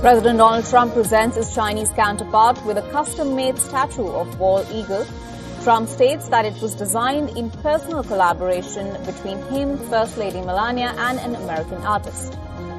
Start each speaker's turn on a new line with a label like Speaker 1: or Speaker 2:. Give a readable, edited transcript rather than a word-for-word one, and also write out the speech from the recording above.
Speaker 1: President Donald Trump presents his Chinese counterpart with a custom-made statue of War Eagle. Trump states that it was designed in personal collaboration between him, First Lady Melania, and an American artist.